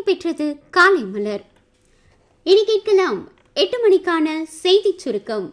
நிறைவு பெற்றது காலை மலர். இனி கேட்கலாம் 8 மணிக்கான செய்திச் சுருக்கம்.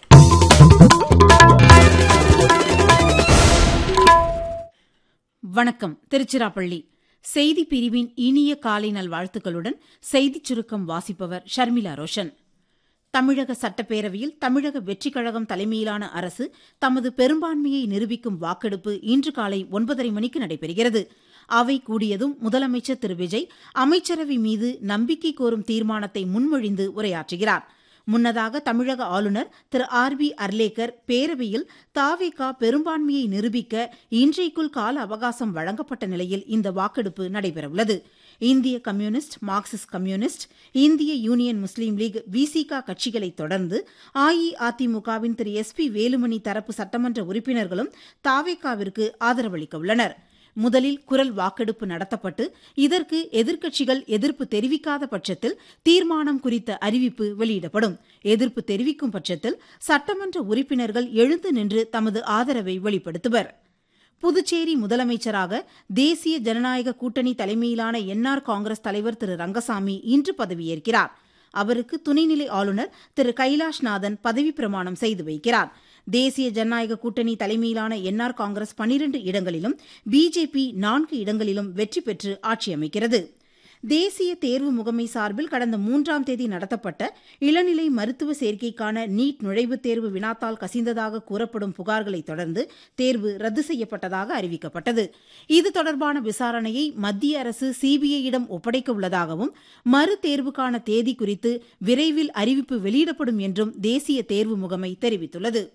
வணக்கம். திருச்சிராப்பள்ளி செய்தி பிரிவின் இனிய காலை நல்வாழ்த்துக்களுடன் செய்திச் சுருக்கம் வாசிப்பவர் ஷர்மிளா ரோஷன். தமிழக சட்டப்பேரவையில் தமிழக வெற்றிக் கழகம் தலைமையிலான அரசு தமது பெரும்பான்மையை நிரூபிக்கும் வாக்கெடுப்பு இன்று காலை 9:30 மணிக்கு நடைபெறுகிறது. அவை கூடியதும் முதலமைச்சர் திரு விஜய் அமைச்சரவை மீது நம்பிக்கை கோரும் தீர்மானத்தை முன்மொழிந்து உரையாற்றுகிறார். முன்னதாக தமிழக ஆளுநர் திரு RB அர்லேக்கர் பேரவையில் தவேக பெரும்பான்மையை நிரூபிக்க இன்றைக்குள் கால அவகாசம் வழங்கப்பட்ட நிலையில் இந்த வாக்கெடுப்பு நடைபெறவுள்ளது. இந்திய கம்யூனிஸ்ட், மார்க்சிஸ்ட் கம்யூனிஸ்ட், இந்திய யூனியன் முஸ்லீம் லீக், விசிக கட்சிகளைத் தொடர்ந்து அஇஅதிமுகவின் திரு SP வேலுமணி தரப்பு சட்டமன்ற உறுப்பினர்களும் தவேகவிற்கு ஆதரவளிக்க உள்ளனர். முதலில் குரல் வாக்கெடுப்பு நடத்தப்பட்டு இதற்கு எதிர்க்கட்சிகள் எதிர்ப்பு தெரிவிக்காத பட்சத்தில் தீர்மானம் குறித்த அறிவிப்பு வெளியிடப்படும். எதிர்ப்பு தெரிவிக்கும் பட்சத்தில் சட்டமன்ற உறுப்பினர்கள் எழுந்து நின்று தமது ஆதரவை வெளிப்படுத்துவர். புதுச்சேரி முதலமைச்சராக தேசிய ஜனநாயக கூட்டணி தலைமையிலான NR காங்கிரஸ் தலைவர் திரு ரங்கசாமி இன்று பதவியேற்கிறார். அவருக்கு துணைநிலை ஆளுநர் திரு கைலாஷ்நாதன் பதவிப் பிரமாணம் செய்து வைக்கிறார். தேசிய ஜனநாயக கூட்டணி தலைமையிலான NR காங்கிரஸ் 12 இடங்களிலும் பிஜேபி 4 இடங்களிலும் வெற்றி பெற்று ஆட்சி அமைக்கிறது. தேசிய தேர்வு முகமை சார்பில் கடந்த 3ஆம் தேதி நடத்தப்பட்ட இளநிலை மருத்துவ சேர்க்கைக்கான நீட் நுழைவுத் தேர்வு வினாத்தாள் கசிந்ததாக கூறப்படும் புகார்களை தொடர்ந்து தேர்வு ரத்து செய்யப்பட்டதாக அறிவிக்கப்பட்டது. இது தொடர்பான விசாரணையை மத்திய அரசு CBI-யிடம் ஒப்படைக்க உள்ளதாகவும் மறு தேர்வுக்கான தேதி குறித்து விரைவில் அறிவிப்பு வெளியிடப்படும் என்றும் தேசிய தேர்வு முகமை தெரிவித்துள்ளது.